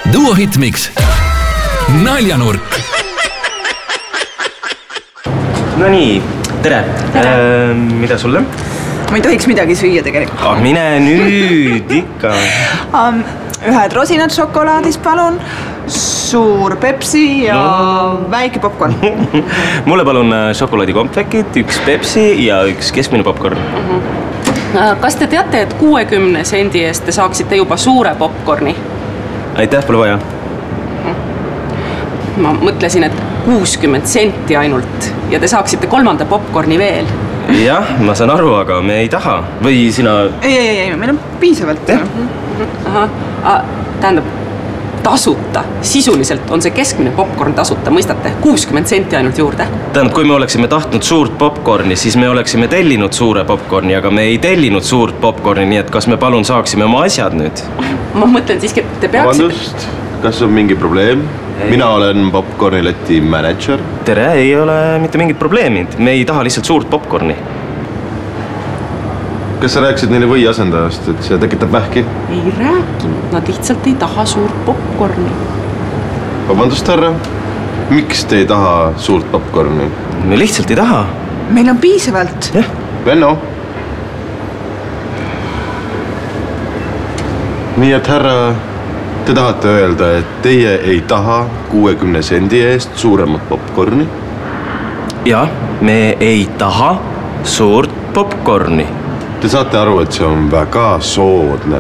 Duo Hitmix naljanurk. No nii, tere. Mida sulle? Ma ei tohiks midagi süüa tegelikult. Mine nüüd ikka. Ühed rosinad šokolaadist palun, suur Pepsi ja väike popcorn. Mulle palun šokolaadikompvekid, üks Pepsi ja üks keskmine popcorn. Kas te teate, et 60 sendi eest te saaksite juba suure popcorni? Aitäh, pole vaja. Ma mõtlesin, et 60 senti ainult ja te saaksite kolmanda popcorni veel. Jah, ma saan aru, aga me ei taha. Või sina... Ei, meil on piisavalt. Tähendab, tasuta. Sisuliselt on see keskmine popcorn tasuta, mõistate? 60 senti ainult juurde. Tähendab, kui me oleksime tahtnud suurt popcorni, siis me oleksime tellinud suure popcorni, aga me ei tellinud suurt popcorni, nii et kas me palun saaksime oma asjad nüüd? Ma mõtlen siiski, et te peaksite... Vabandust, kas on mingi probleem? Mina olen popcornileti manager. Tere, ei ole mitte mingit probleemid. Me ei taha lihtsalt suurt popcorni. Kas sa rääkisid neile või asendajast, et see tekitab vähki? Ei rääkinud, nad lihtsalt ei taha suurt popcorni. Vabandust, härra, miks te ei taha suurt popcorni? Me lihtsalt ei taha. Meil on piisavalt. Venno. Nii et härra, te tahate öelda, et teie ei taha 60 sendi eest suuremat popcorni? Ja, me ei taha suurt popcorni. Te saate aru, et see on väga soodne